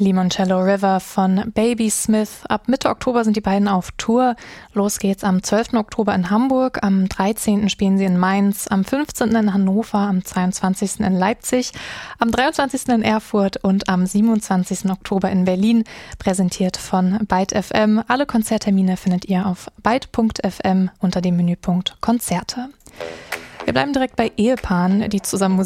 Limoncello River von Baby Smith. Ab Mitte Oktober sind die beiden auf Tour. Los geht's am 12. Oktober in Hamburg, am 13. spielen sie in Mainz, am 15. in Hannover, am 22. in Leipzig, am 23. in Erfurt und am 27. Oktober in Berlin, präsentiert von Byte FM. Alle Konzerttermine findet ihr auf byte.fm unter dem Menüpunkt Konzerte. Wir bleiben direkt bei Ehepaaren, die zusammen